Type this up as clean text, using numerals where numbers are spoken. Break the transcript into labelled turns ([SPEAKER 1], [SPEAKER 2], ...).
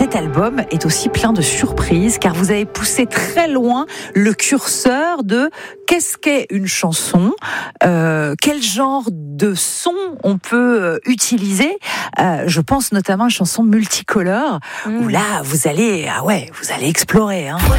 [SPEAKER 1] cet album est aussi plein de surprises, car vous avez poussé très loin le curseur de qu'est-ce qu'est une chanson, quel genre de son on peut utiliser. Je pense notamment à une chanson multicolore, où là, vous allez explorer.